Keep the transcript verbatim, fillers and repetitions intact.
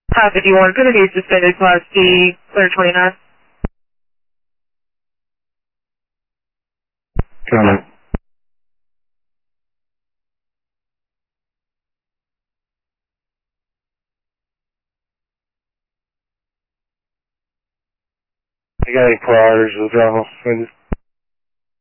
Top fifty-one, Kennedy suspended Class D, clear twenty-nine. Comment. I got any priors to drive off suspended?